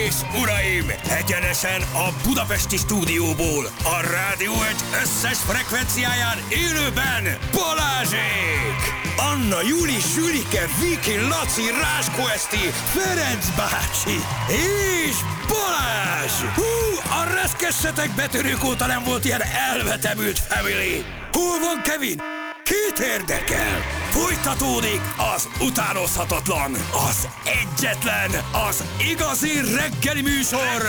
és uraim, egyenesen a budapesti stúdióból, a Rádió egy összes frekvenciáján élőben Balázsék! Anna, Júli, Zsülike, Viki, Laci, Ráskó Eszti, Ferenc bácsi és Balázs! Hú, a reszkessetek betörők óta nem volt ilyen elvetemült family! Hol van Kevin? Kit érdekel? Folytatódik az utánozhatatlan, az egyetlen, az igazi reggeli műsor!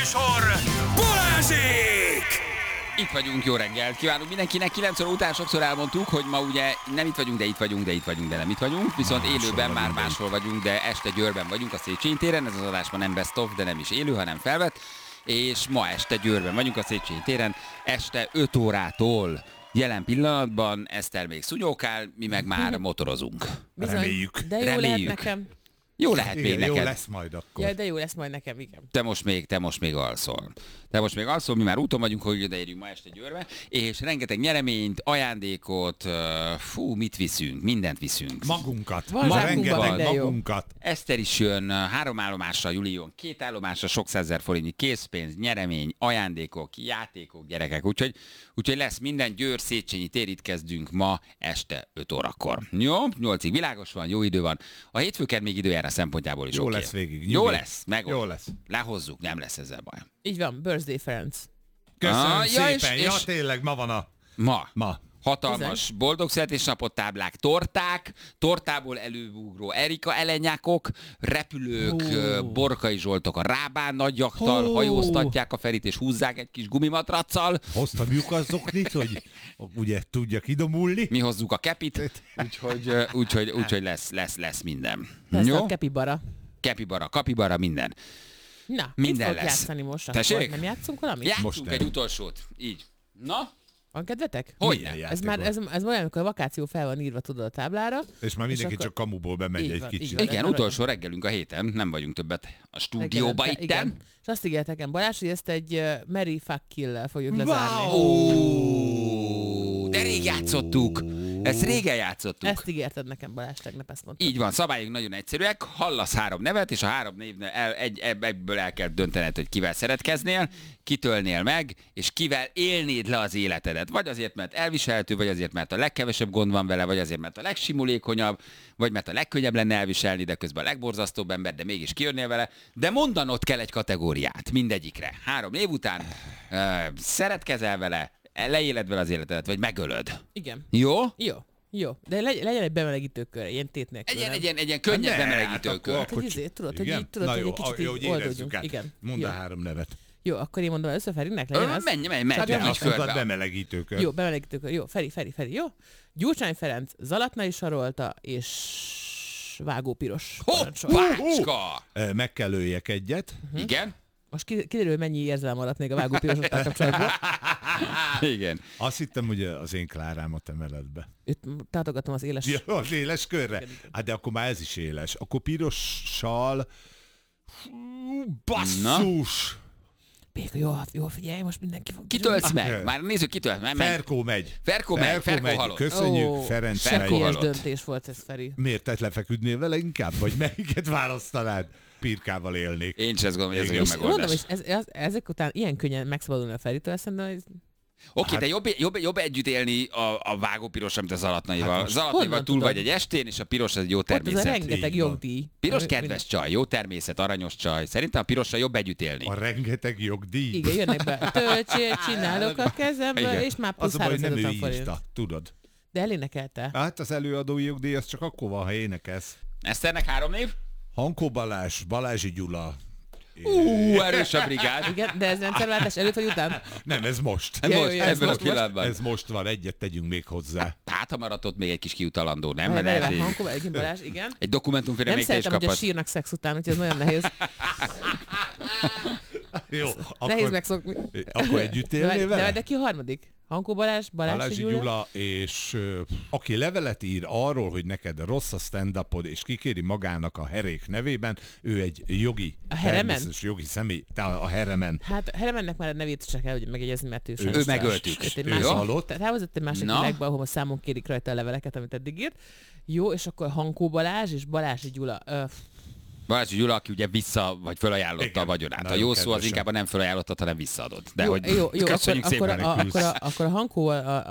Balázsék! Itt vagyunk, jó reggelt kívánunk mindenkinek. 9 óra után sokszor elmondtuk, hogy ma ugye nem itt vagyunk, de itt vagyunk, de itt vagyunk, de nem itt vagyunk. Viszont élőben már máshol vagyunk, de este Győrben vagyunk a Széchenyi téren. Ez az adás ma nem best of, de nem is élő, hanem felvett. És ma este Győrben vagyunk a Széchenyi téren, este 5 órától. Jelen pillanatban Eszter még szunyókál, mi meg már motorozunk. Bizony, Reméljük. de jó lehet nekem. Jó lehet még neked. Jó lesz majd akkor. Ja, de jó lesz majd nekem, igen. Te most még alszol. Mi már úton vagyunk, hogy odaérjünk ma este Győrbe, és rengeteg nyereményt, ajándékot, mit viszünk, mindent viszünk. Magunkat. Van Rengeteg jó. magunkat. Eszter is jön 3 állomásra, Júli jön 2 állomásra, sok százezer forintnyi készpénz, nyeremény, ajándékok, játékok, gyerekek. Úgyhogy lesz minden. Győr Széchenyi tér, itt kezdünk ma este 5 órakor. Jó, 8-ig világos van, jó idő van. A hétfőked még időjárás szempontjából is Jó oké. lesz végig. Jó lesz, Jó lesz. Lehozzuk, nem lesz ezzel baj. Így van, birthday Ferenc. Köszönöm ja, szépen. és- Ja, tényleg, ma van a... Ma. Hatalmas boldog születésnapot táblák, torták, tortából előugró Erika elenyákok, repülők, Borkai Zsoltok a Rábán nagy jaktal, hajóztatják a Ferit és húzzák egy kis gumimatraccal. Hoztam lyukazzoknit, hogy ugye tudjak idomulni. Mi hozzuk a kepit, úgyhogy lesz minden. Persze Jó? a kepibara. Kepibara, kapibara, minden. Na, Minden mit fog lesz. játszani most Tessék? akkor? Nem játszunk valamit? Játszunk Most egy el. utolsót. Így. Na? Van kedvetek? Hogy Milyen ne? játék Ez már van? ez olyan, amikor a vakáció fel van írva, tudod, a táblára. És már mindenki akkor- csak kamuból bemegy Így egy van, kicsit. így van. Igen, utolsó reggelünk a héten, nem vagyunk többet a stúdióba Reggelente, itten. igen. És azt ígért nekem Balázs, hogy ezt egy Mary Fuck Kill-lel fogjuk lezárni. De rég játszottuk. Ezt régen játszottuk. Ezt ígérted nekem Balázs, tegnap ezt mondtad. Így van, szabályok nagyon egyszerűek. Hallasz 3 nevet, és a 3 névnél egyből el kell döntened, hogy kivel szeretkeznél, kitölnél meg, és kivel élnéd le az életedet. Vagy azért, mert elviselhető, vagy azért, mert a legkevesebb gond van vele, vagy azért, mert a legsimulékonyabb, vagy mert a legkönnyebb lenne elviselni, de közben a legborzasztóbb ember, de mégis kijönnél vele. De mondanod kell egy kategóriát mindegyikre. 3 név után szeretkezel vele, leéled vele az életedet, vagy megölöd. Igen. Jó? Jó. De legyen egy bemelegítőkör, ilyen tét nélkül. nem? Egy ilyen könnyed Ne, bemelegítőkör. hát Hogy izé, tudod, hogy igen? így, tudod, Na hogy jó, egy kicsit jó, így hogy érezzük oldódjunk. át. Igen. Mondd Jó. a 3 nevet. Jó, akkor én mondom először Ferinek, legyen az. Menj, Csak de nem így Azt mondtad körbe. bemelegítőkör. Jó, bemelegítőkör. Jó, Feri, jó. Gyurcsány Ferenc, Zalatnai Sarolta és Vágó Piros. Parancsolj. Hoppácska! Meg kell öljek egyet. Igen? Most kiderül, mennyi érzelem maradt még a Vágó Pirosottal kapcsolatban. Igen. Azt hittem, hogy az én Klárámat emeled be. Őt tátogatom az éles... Ja, az éles körre? Hát de akkor már ez is éles. Akkor pirossal... Basszus! Béka, jó, figyelj, most mindenki fog... Kitöltsz meg. Már nézzük, kitöltsz meg. Ferkó megy. Ferkó megy, Ferkó halott. Köszönjük, Ó, Ferenc Ferkó megy. Ilyes halott. döntés volt ez, Feri. Miért te lefeküdnél vele inkább? Vagy melyiket választanád? Pirkával élnék. Én is ezt gondolom, hogy ez a jó És Mondom, megoldás. és ezek után ilyen könnyen megszabadulni a Feritől, szerintem, hogy Oké, de jobb együtt élni a Vágó Piros, mint a Zalatnaival. Hát A most Zalatnaival honnan túl tudod? vagy egy estén, és a Piros az egy jó ott az a természet. rengeteg Így van. jogdíj. Piros Ami- kedves csaj, jó természet, aranyos csaj. Szerintem a Pirossal jobb együtt élni. A rengeteg jogdíj. Igen, jönnek be. Töltsét csinálok a kezemből, Igen. és már Az plusz a baj, nem ő 350 forint. írta, tudod. De elénekelte. Hát az előadói jogdíj az csak akkor van, ha énekelsz. Eszternek 3 név? Hankó Balázs, Balázsi Gyula. Erős a brigád. Igen, de ez rendszerváltás előtt vagy után? Nem, ez most. Most, jó, ez ebben a most- pillanatban. Ez most van, egyet tegyünk még hozzá. Hát, ha maradt ott még egy kis kiutalandó, nem? Várj, Mert várj, lehet, hogy Hankó, Balázs, igen. egy dokumentumfilmre Nem még te is szeretem, hogy a kaphatsz. sírnak szex után, úgyhogy ez nagyon nehéz. Jó, Nehéz akkor, megszokni. akkor együtt De, élnél vele? de ki a harmadik? Hankó Balázs, Balázsi Balázsi Gyula. Gyula, és aki levelet ír arról, hogy neked rossz a stand-upod, és kikéri magának a herék nevében, ő egy jogi, A Heremen? természetes jogi személy, a Heremen. Hát Heremennek már a nevét csak kell, hogy megjegyezni, mert ő Ő megöltük. Egy Ő másik, halott. távozott egy másik Na. világba, ahol számon kérik rajta a leveleket, amit eddig írt. Jó, és akkor Hankó Balázs és Balázsi Gyula. Balázs Gyula, aki ugye vagy felajánlotta Igen, a vagyonát. A nagyon jó szó az kedvesen. inkább a nem felajánlottad, hanem visszaadod. De hogy Jó, köszönjük szépen. akkor a Hankó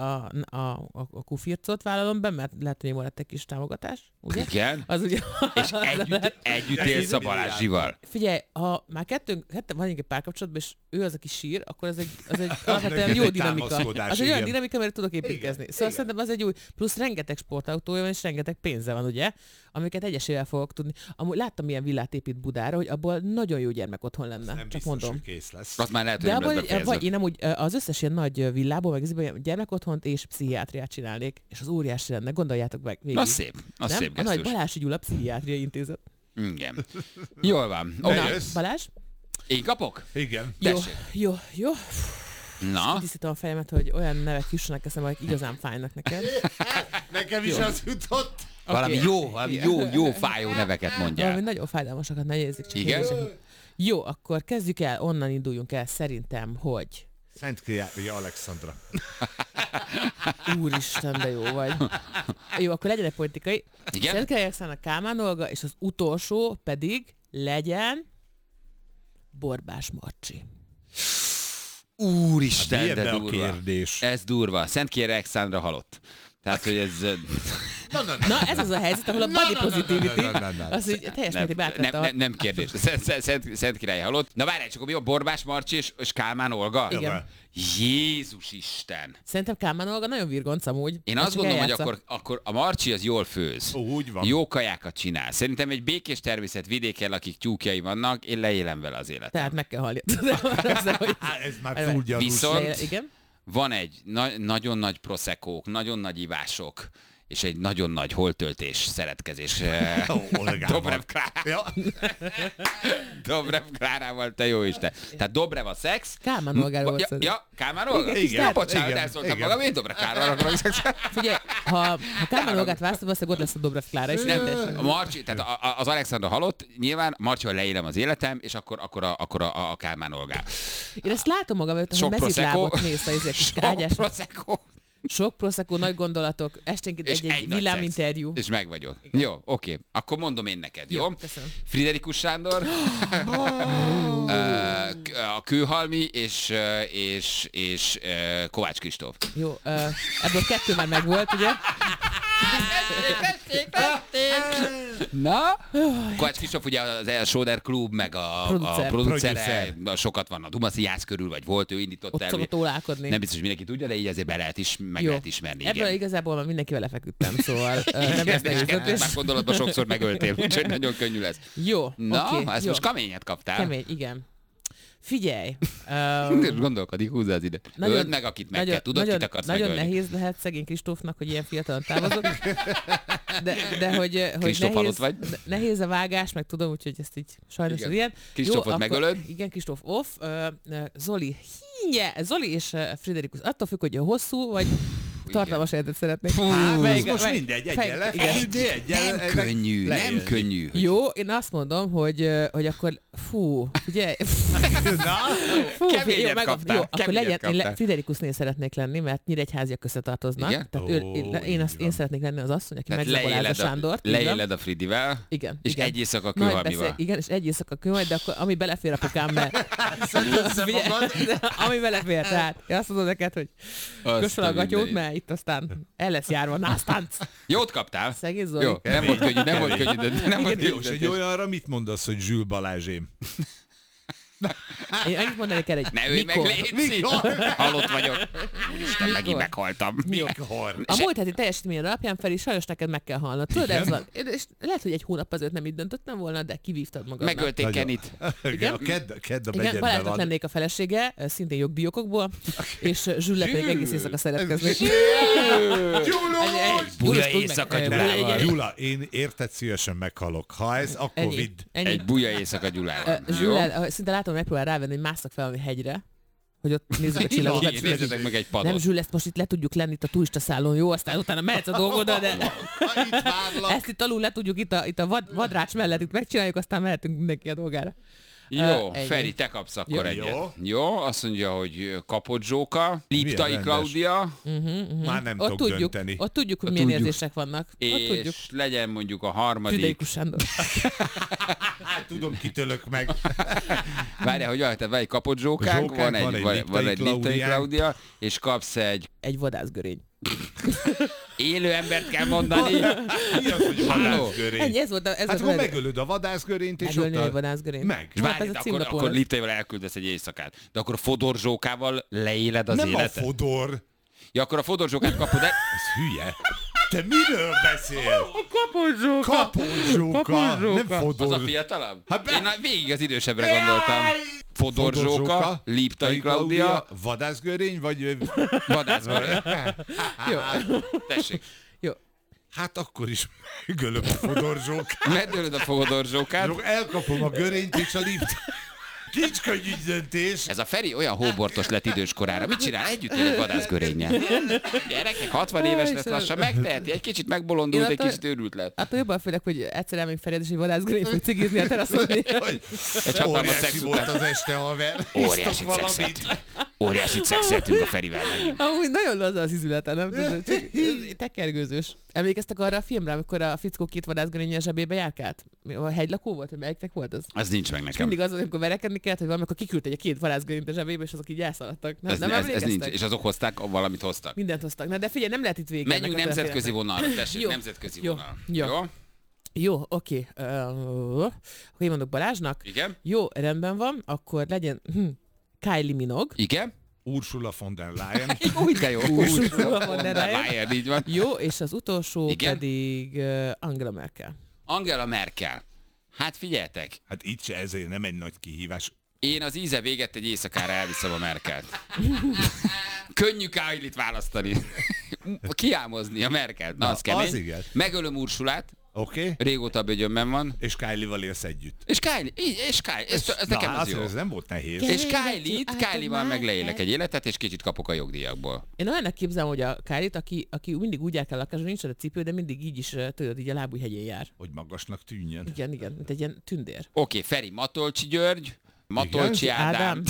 a kufircot vállalom be, mert lehet, hogy volt egy kis támogatás, ugye? Igen. Az ugye... És együtt élsz a Balázsival. Figyelj, ha már ketten van egy párkapcsolatban, és ő az, aki sír, akkor az egy alapvetően jó egy dinamika. támaszkodás, Az egy olyan igen. dinamika, amire tudok építkezni. Szóval szerintem az egy új, plusz rengeteg sportautója van, és rengeteg pénze van, ugye? Amiket egyesével fogok tudni. Amúgy láttam ilyen villát épít Budára, hogy abból nagyon jó gyermek otthon lenne. Nem Csak biztos, mondom. hogy kész lesz. Az már lehet, hogy De nem lesz abban, befejezve. én amúgy az összes ilyen nagy villából, meg ezért gyermekotthont és pszichiátriát csinálnék, és az óriási lenne, gondoljátok meg végig. Az szép. Az Nem? szép A nagy gesztus. Balázs Gyula Pszichiátriai Intézet. Igen. Jól van. De Oké. Na, jössz? Balázs? Én kapok? Igen. Jó, Tessék. jó. Na, Tisztítom a fejemet, hogy olyan nevek jussanak eszembe, amik igazán fájnak neked. Nekem is az jutott. valami jó fájó neveket Valami mondjál. nagyon fájdalmasokat ne érzik, csak Igen? érzek. Jó, akkor kezdjük el, onnan induljunk el szerintem, hogy Szentkirály Alexandra. úristen, de jó vagy. Jó, akkor legyen egy politikai. Igen? Szentkirály Alexandra, Kálmán Olga, és az utolsó pedig legyen Borbás Marcsi. Úristen, Milyen de be a durva. kérdés. Ez durva. Szentkirály Alexandra halott. Tehát, hogy ez... Na, ez az a helyzet, ahol a body positivity, Na. az így teljes mértékben átvette a... nem kérdés. Szent Király halott. Na várjál, csak mi a Borbás Marcsi és Kálmán Olga? Igen. Jézus Isten! Szerintem Kálmán Olga nagyon virgonc amúgy. Én Ezt azt csak gondolom, hogy eljátsza. akkor a Marcsi az jól főz. Úgy van. Jó kajákat csinál. Szerintem egy békés természet vidéken, akik tyúkjai vannak, én leélem vele az életet. Tehát meg kell halni. hogy... Ez már túl gyanús. Viszont- Igen? Van egy nagyon nagy proszekók, nagyon nagy ivások, és egy nagyon nagy holtöltés, szeretkezés. Olgával. Dobrev Klárával. Ja. Dobrev Klárával, te jó Isten. Tehát Dobrev a szex. Kálmán Olgáról volt szó. Ja, Kálmán Olga? Igen, Ja, bocsánat, igen, elszóltam igen. magam, én Dobrev Klárával akarok szexelni. Figyelj, ha Kálmán Olgát választom, valószínűleg ott lesz a Dobrev Klára is. Nem, a Marcsi, tehát az Alexandra halott, nyilván Marcsival leélem az életem, és akkor a Kálmán Olgá. Én ezt látom magam, hogy Sok prosecco. mezitlábot mész a izé, kis Sok ágyás. prosecco. Sok prosecco, nagy gondolatok, esténként És egy nagy szex. villáminterjú. És meg vagyok. Jó, oké. Akkor mondom én neked, jó? Köszönöm. Friderikus Sándor, a Kőhalmi és Kovács Kristóf. Jó, ebből 2 már megvolt, ugye? Na? Kovács Kristóf ugye a Soder Klub, meg a producere, sokat van a Dumaszi Jász körül, vagy volt, ő indított Ott el. szokott ólálkodni. Nem biztos, hogy mindenki tudja, de így azért be lehet is, meg Jó. lehet ismerni. Ebből Igen. igazából már mindenkivel lefeküdtem, szóval nem lesz nehéz döntés. Már gondolatban sokszor megöltél, úgyhogy nagyon könnyű lesz. Jó, Na, oké, ezt jó. most kaményet kaptál. Kemény, igen. Figyelj! Gondolkodik, húzza az ide. Öld meg, akit meg kell. Tudod, kit akarsz nagyon megölni. nehéz lehet szegény Kristófnak, hogy ilyen fiatalon távozok. De hogy Kristóf halott vagy? nehéz a vágás, meg tudom, úgyhogy ezt így sajnos Igen. az ilyen. Kristófot Jó, akkor- megölöd? Igen, Kristóf off. Zoli, Zoli és Friderikus, attól függ, hogy hosszú, vagy tartalmas életet szeretnék. Ez most mindegy, egyen igen. Nem könnyű, nem könnyű. Jó, én azt mondom, hogy akkor ugye, Keményet kaptál, akkor keményet legyen, én kaptál. Friderikusnél szeretnék lenni, mert Nyíregyháziak összetartoznak. Igen? Tehát én szeretnék lenni az asszony, aki Tehát megzabolázza Sándort. így van. leéled a Fridivel, Igen. és igen. egy éjszaka a Majd Kőhalmival. beszél- Igen, és egy éjszaka Kőhalmi, de akkor ami belefér apukám, mert... ami belefér, tehát én azt mondom neked, hogy kös fel a gatyót, mert itt aztán el lesz járva násztánc. Jót kaptál? Szegény Zoli. Jó, nem volt könnyű, nem volt könnyű, de nem volt Jó, könnyű. és egy olyanra mit mondasz, hogy Zsül Balázsém? Én annyit mondani kell, egy Ne ölj meg, légy halott vagyok. Úristen, megint meghaltam. Mikor? A múlt heti teljesítmény alapján Feri, sajnos neked meg kell halnod. Tudod, ez van. És lehet, hogy egy hónap azért nem így döntöttem volna, de kivívtad magadnak. Megölték Kenit. Igen? A kedd a Igen, megyedben Balázsnak van. lennék a felesége, szintén jogdíjokokból, és Zsüllet még egész éjszaka szeretkezni. Buja éjszaka Gyulával. Gyula, én érted szívesen meghalok. Ha ez, akkor Ennyi. vidd. Ennyi. Egy buja éjszaka Gyulával. Jó? Zsüllel, szinte látom, hogy megpróbál rávenni, hogy másszak fel valami hegyre, hogy ott nézzük a csillagokat. Nézzetek meg egy Nem, padot. Zsül, ezt most itt le tudjuk lenni itt a turista szállón, jó? Aztán utána mehetsz a dolgodra, de Ha itt várlak. ezt itt alul le tudjuk itt a vadrács mellett itt megcsináljuk, aztán mehetünk mindenki a dolgára. Jó, ennyi. Feri, te kapsz akkor egyet. Jó. Jó, azt mondja, hogy Kapott Zsóka, Liptai rendes. Klaudia, Már nem Ott tudok tudjuk, dönteni. ott tudjuk, hogy milyen tudjuk. érzések vannak. Ott tudjuk. és legyen mondjuk a harmadik. Friderikus Sándor. Hát tudom, kitölök meg. Várjál, hogy van, tehát van egy Kapott Zsókánk, Zsókánk, van egy Liptai Klaudiánk. Klaudia, és kapsz egy Egy vadászgörény. élő embert kell mondani. Mi az, hogy Halló. vadászgörény? Ennyi, ez volt a... Ez Hát volt akkor a- megölöd a vadászgörényt, és Megölni ott egy vadászgörényt. Meg. És Hát várj, ez a akkor címlapon. Liptaival elküldesz egy éjszakát. De akkor a Fodor Zsókával leéled az Nem életet? a Fodor. Ja, akkor a Fodor Zsókát kapod el. Ez hülye. Te miről beszél? Kapott Zsóka! Kapodzsóka, nem Az a Fodor. fiatalabb? Hát be- Én végig az idősebbre gondoltam. Fodor Zsóka, Liptai Klaudia, vadászgörény, vagy... vadászgörény. Jó. Tessék, Jó. Hát akkor is megölöm a Fodor Zsókát. megdőlöd a Fodor Zsókát. Elkapom a görényt és a lift. Nincs könnyű döntés. Ez a Feri olyan hóbortos lett idős korára. Mit csinál? Együtt él egy vadászgörénnyel. Gyerekek, 60 éves lesz lassan, megteheti. Egy kicsit megbolondult, Én egy attól- kicsit őrült lett. Attól jobban félek, hogy egyszer elmegyünk Fered, és egy vadászgörényt fog cigizni a teraszon. Egy hatalmas Óriási szex volt után. az este, haver. Óriási Isztok valamit. szexeltünk. Óriási szexeltünk a Ferivel. Amúgy nagyon laza az izülete, nem tudod? Csak tekergőzős. Emlékeztek arra a filmre, amikor a fickó két vadászgörénnyel zsebébe járkált? A hegylakó volt, vagy melyiknek volt az? Az nincs meg És nekem. mindig az, amikor verekedni kellett, hogy valamikor kiküldte egy két vadászgörényt a zsebébe, és azok így elszaladtak. Nem, nem Ez emlékeztek? nincs. És azok hozták, valamit hoztak. Mindent hoztak. Na de figyelj, nem lehet itt vége. Menjünk ennek a nemzetközi történetnek. vonalra, tessék, Jó. nemzetközi Jó. vonal. Jó. Jó? Jó, oké. Akkor én mondok Balázsnak. Igen? Jó, rendben van, akkor legyen Kylie Minogue. Igen? Ursula von der Leyen. Úgy de jó. Ursula von der Leyen. Leyen, így van. Jó, és az utolsó Igen? pedig Angela Merkel. Angela Merkel. Hát figyeljetek, Hát itt se ezért nem egy nagy kihívás. én az íze véget egy éjszakára elviszem a Merkelt. Könnyű Kylie-t választani. Kiámozni a Merkelt. Na, Na, az kemény. az igen. Megölöm Ursulát, Oké? régóta a bögyönben van. És Kylie-val élsz együtt. És Kylie, ez nekem az jó. Ez nem volt nehéz. És Kylie-val meg leélek egy életet, és kicsit kapok a jogdíjakból. Én olyannak képzelem, hogy a Kylie-t, aki mindig úgy jár kell a lakásra, nincs a cipő, de mindig így is, tudod, így a lábújhegyén jár. Hogy magasnak tűnjön. Igen, mint egy ilyen tündér. Oké, Feri, Matolcsi György, Matolcsi Ádám.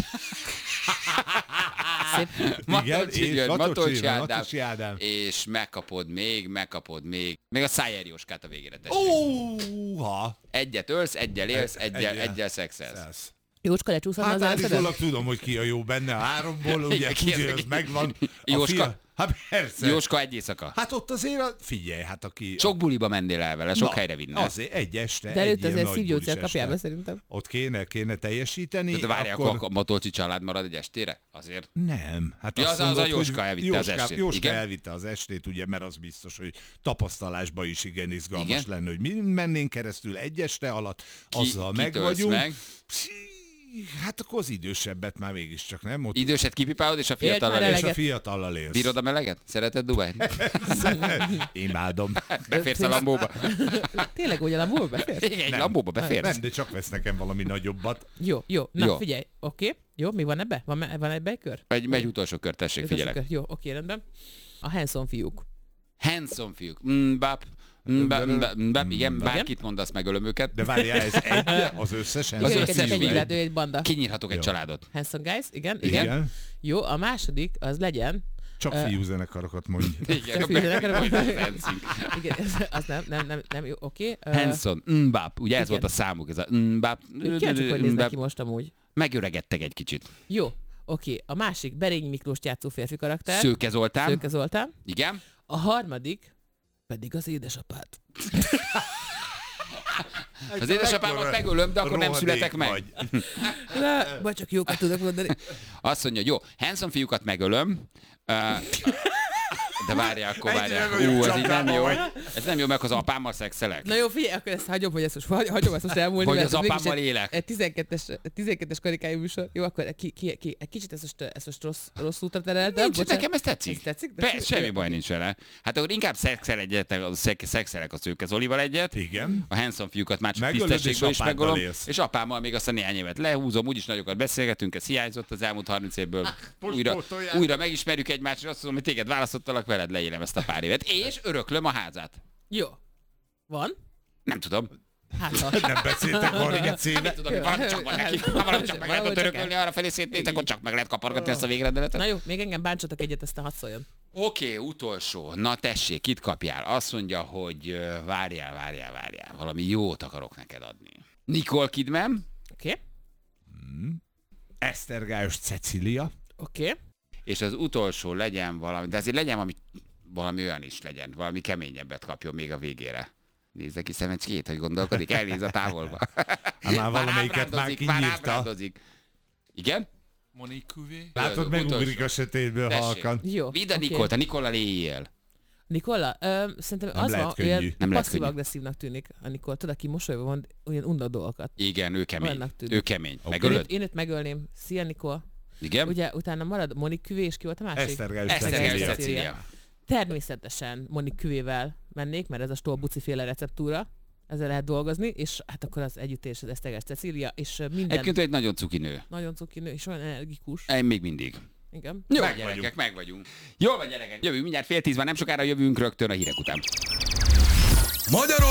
Szép. Matolcsi és György, Matolcsi Ádám. Matolcsi Ádám. És megkapod még. Még a Szájer Jóskát a végére tessék. Óha! Egyet ölsz, egyel élsz, Egyel. egyel szexelsz. Szelsz. Jócska lecsúszhatna Hát az elszedet? állítólag tudom, hogy ki a jó benne a háromból, ugye Igen, ki tudja, az, hogy aki- megvan. A Jóska? Hát persze. Jóska egy éjszaka. Hát ott azért, figyelj, hát aki... Sok buliba mennél el vele, sok Na, helyre vinne. Azért egy este, De egy előtt ilyen azért nagy szívgyógyszer bulis kapjál be este. szerintem. Ott kéne teljesíteni. De várj, akkor a Matolcsi család marad egy estére? Azért? Nem. Hát Ja, azt az a mondod, Jóska hogy elvitte az estét. Jóska Igen? elvitte az estét, ugye, mert az biztos, hogy tapasztalásban is igen izgalmas Igen? lenne, hogy mi mennénk keresztül egy este alatt, azzal meg kitölsz vagyunk. meg? Hát akkor az idősebbet már mégiscsak, nem? Ott Időset kipipálod, és a Élt fiatal már és eleget. a fiatallal élsz. Bírod a meleget? Szereted Dubájt? Imádom. Beférsz a Lambóba? Tényleg úgy a Lambóba beférsz? Igen, egy Lambóba beférsz. Nem, de csak vesz nekem valami nagyobbat. Jó. Na Jó. figyelj, oké. Jó, mi van ebbe? Van ebbe egy kör? Megy utolsó kör, tessék, figyelek. Jó, oké, rendben. A Hanson fiúk. Handsome fiúk. Igen, bárkit mondasz, megölöm őket. De várjál, ez egy, az összesen? Az Igen, összes őket egy fiú. illető, egy banda. Kinyírhatok egy Jó. családot. Hanson guys, igen. Igen. Jó, a második az legyen... Csak fiú zenekarokat mondj. Igen, Csak figyelek, Igen. igen, az nem, jó, oké. Hanson, ugye ez igen. volt a számuk, ez a Mbap. Kíváncsiak, hogy néznek ki most amúgy. Megöregedtek egy kicsit. Jó, oké. A másik Berényi Miklóst játszó férfi karakter. Szőke Zoltán. Szőke Zoltán. Igen. A harmadik pedig az édesapád. Az édesapámat megölöm, de akkor nem születek meg. Vagy csak jókat tudok mondani. Azt mondja, jó, Hanson fiúkat megölöm, de várjál, akkor várjál. Egyre nagyobb Ez így nem csapdában jó. vagy. Ez nem jó, meg az apámmal szexelek. Na jó, figyelj, akkor ezt hagyom, hogy ezt most elmúlni. Hogy mert az ez mégis apámmal élek. Egy 12-es karikájú műsor. Jó, akkor egy kicsit ezt most rossz útra tereltem. Nincs, nekem ez tetszik. Ez tetszik? Persze, semmi baj nincs vele. Hát akkor inkább szexelek a Szőke Zolival egyet. Igen. A Hanson fiúkat már csak Megölöd, tisztességben és is apáddal megölöm, élsz. és apámmal még azt a néhány évet lehúzom, úgyis nagyokat beszélgetünk, ez hiányzott az elmúlt 30 évből. pótolják. Újra megismerjük egymást, és azt mondom, hogy téged választottalak, veled leélem ezt a pár évet. És öröklöm a házát. Jó. Van? Nem tudom. Hát, Nem beszéltek 30 éve. Nem tudom, valami csak van neki. Ha valami csak meg lehet ott örökölni, arra felé szétnéztek, ott csak meg lehet kapargatni ezt a végrendeletet. na jó, még engem bántsatok egyet, aztán hadd szóljon. Oké, utolsó. Na tessék, kit kapjál? Azt mondja, hogy várjál. Valami jót akarok neked adni. Nicole Kidman, Oké? Esztergályos Cecília. Oké. és az utolsó legyen valami, de azért legyen valami olyan is legyen, valami keményebbet kapjon még a végére. Nézze ki szemecskét, hogy gondolkodik, elnéz a távolba. Már valamelyiket már kinyírta. ábrándózik. Igen? Monique Couvé. Látod, megugrik a sötétből halkan. Jó. Vidd a oké. Nikolt, a Nikollal éljél. Nikola, szerintem Nem az lehet van, könnyű. olyan Nem lehet könnyű. passzív-agresszívnak tűnik a Nikola. Tudod, aki mosolyban van, olyan unda dolgokat. Igen, ő kemény. Olyannak tűnik. Ő kemény. Oké. Megölöd? Én őt megölném. Szia, Nikol. Igen? Ugye utána marad Monique Küvé, és ki volt a másik? Esztergályos Esztergályos Cecília. Cecília. Természetesen Monique Küvével mennék, mert ez a stolbuci féle receptúra. Ezzel lehet dolgozni, és hát akkor az együttés az Esztergályos Cecília, és minden Egyébként ő egy nagyon cuki nő. nagyon cukinő, és olyan energikus. Én még mindig. Igen. Jó, Meg gyerekek, vagyunk. meg vagyunk. Jól van, gyerekek. Jövünk mindjárt 9:30, nem sokára jövünk rögtön a hírek után. Magyarország